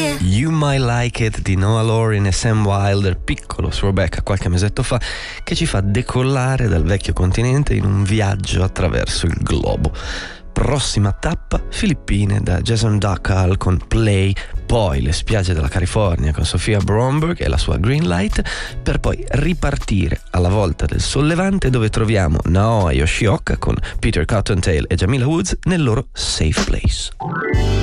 You Might Like It di Noah Lorin e Sam Wilder, piccolo throwback a qualche mesetto fa, che ci fa decollare dal vecchio continente in un viaggio attraverso il globo. Prossima tappa, Filippine da Jason Duckal con Play, poi le spiagge della California con Sofia Bromberg e la sua Greenlight, per poi ripartire alla volta del Sollevante, dove troviamo Naoya Yoshioka con Peter Cottontail e Jamila Woods nel loro Safe Place.